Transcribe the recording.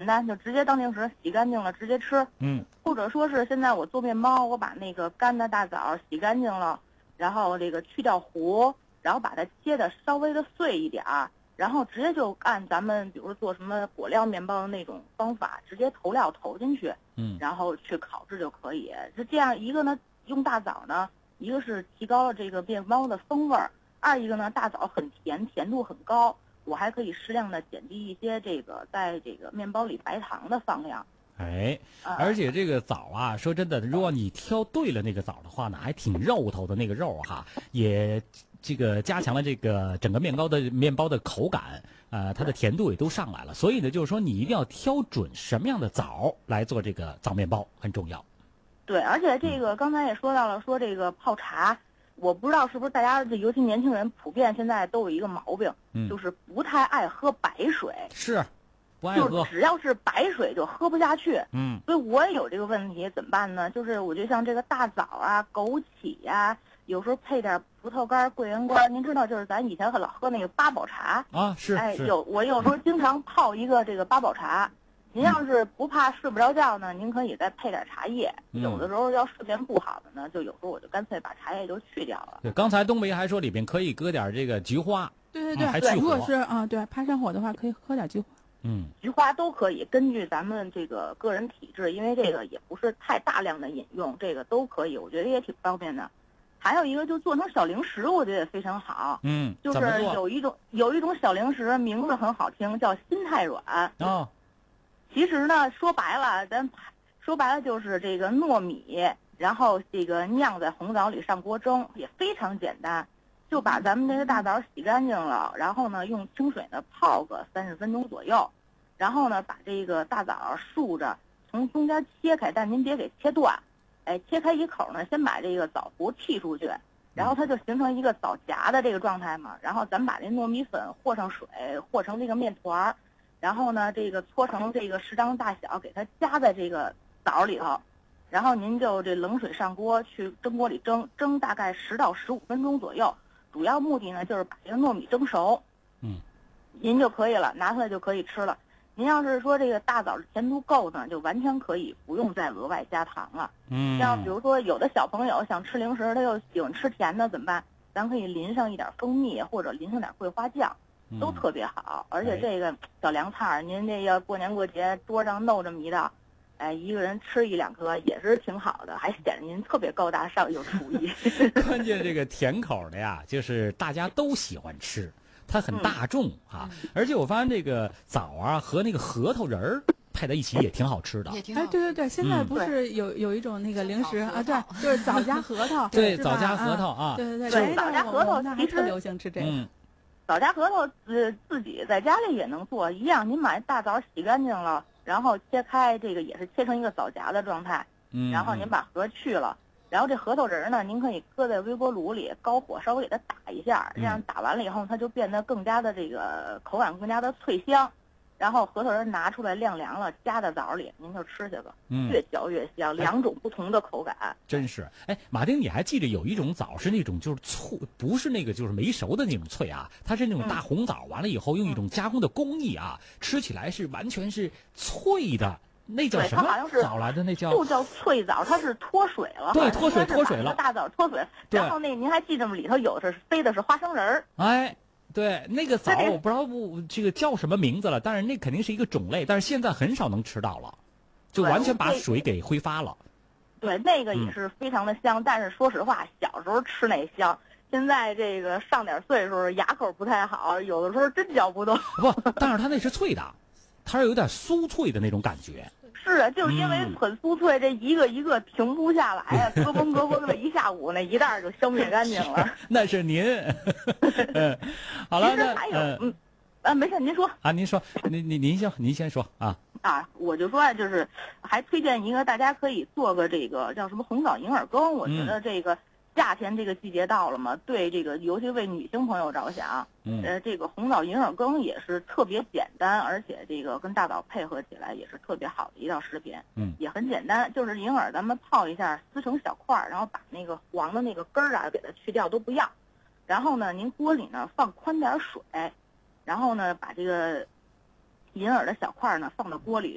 单，就直接当零食，洗干净了直接吃。或者说是现在我做面包，我把那个干的大枣洗干净了，然后这个去掉核，然后把它切的稍微的碎一点儿，然后直接就按咱们比如说做什么果料面包的那种方法，直接投料投进去，然后去烤制就可以。是这样一个呢，用大枣呢，一个是提高了这个面包的风味儿，二一个呢，大枣很甜，甜度很高，我还可以适量的减低一些这个在这个面包里白糖的放量。 而且这个枣啊，说真的，如果你挑对了那个枣的话呢，还挺肉头的那个肉哈，也这个加强了这个整个面包的口感，它的甜度也都上来了。所以呢，就是说你一定要挑准什么样的枣来做这个枣面包，很重要。 对，而且这个刚才也说到了，说这个泡茶，我不知道是不是大家尤其年轻人普遍现在都有一个毛病，就是不太爱喝白水。 是。不爱喝， 就只要是白水就喝不下去。所以我也有这个问题，怎么办呢？就是我就像这个大枣啊、枸杞呀，有时候配点葡萄干、桂圆干。您知道，就是咱以前老喝那个八宝茶啊，是。 我有时候经常泡一个这个八宝茶。您要是不怕睡不着觉呢，您可以再配点茶叶。有的时候要睡眠不好的呢，就有时候我就干脆把茶叶就去掉了。 对，刚才东北还说里边可以搁点这个菊花。 对， 如果是对怕上火的话，可以喝点菊花。 菊花都可以，根据咱们这个个人体质，因为这个也不是太大量的饮用，这个都可以，我觉得也挺方便的。还有一个就做成小零食，我觉得也非常好。就是有一种小零食，名字很好听，叫心太软。其实呢，说白了就是这个糯米，然后这个酿在红枣里上锅蒸，也非常简单。就把咱们这个大枣洗干净了，然后呢用清水呢泡个30分钟左右，然后呢把这个大枣竖着从中间切开，但您别给切断，切开一口呢，先把这个枣核剔出去，然后它就形成一个枣荚的这个状态嘛。然后咱们把这糯米粉和上水，和成这个面团，然后呢这个搓成这个适当大小，给它夹在这个枣里头，然后您就这冷水上锅去蒸锅里蒸大概10到15分钟左右。主要目的呢，就是把这个糯米蒸熟，您就可以了，拿出来就可以吃了。您要是说这个大枣的甜度够呢，就完全可以不用再额外加糖了。像比如说有的小朋友想吃零食，他又喜欢吃甜的，怎么办？咱可以淋上一点蜂蜜，或者淋上点桂花酱，都特别好。而且这个小凉菜，您这要过年过节桌上弄这么一道，一个人吃1-2颗也是挺好的，还显得您特别高大上有厨艺。 关键这个甜口的呀，就是大家都喜欢吃，它很大众啊。而且我发现这个枣啊和那个核桃仁儿配在一起也挺好吃的。 对，现在不是有一种那个零食啊，对，就是枣夹核桃。 对，枣夹核桃啊。 对， 枣夹核桃其实流行吃这个。 枣夹核桃自己在家里也能做一样，您把大枣洗干净了，然后切开，这个也是切成一个枣夹的状态，然后您把核去了，然后这核桃仁呢，您可以搁在微波炉里，高火稍微给它打一下，这样打完了以后，它就变得更加的这个口感更加的脆香。然后核桃仁拿出来晾凉了，夹在枣里，您就吃去吧，越嚼越香，2种不同的口感。 真是，马丁，你还记得有一种枣是那种就是脆，不是那个就是没熟的那种脆啊，它是那种大红枣，完了以后用一种加工的工艺啊，吃起来是完全是脆的。那叫什么枣来的？那就叫脆枣，它是脱水了。 对，脱水了。 大枣脱水，然后您还记着吗？里头有的是飞的是花生仁儿。 对，那个枣我不知道这个叫什么名字了，但是那肯定是一个种类，但是现在很少能吃到了，就完全把水给挥发了。 对，那个也是非常的香，但是说实话，小时候吃那香，现在这个上点岁数，牙口不太好，有的时候真嚼不动。 不，但是它那是脆的，它是有点酥脆的那种感觉。 是啊，就是因为很酥脆，这一个一个停不下来呀，咯嘣咯嘣的一下午，那一袋就消灭干净了。 那是您。好了， 其实还有，没事，您说啊，您说，您先说啊。 我就说就是还推荐一个，大家可以做个这个叫什么红枣银耳羹。我觉得这个夏天这个季节到了嘛，对这个尤其为女性朋友着想，这个红枣银耳羹也是特别简单，而且这个跟大枣配合起来也是特别好的一道食品。也很简单，就是银耳咱们泡一下，撕成小块，然后把那个黄的那个根儿给它去掉都不要。然后呢，您锅里呢放宽点水，然后呢把这个银耳的小块呢放到锅里。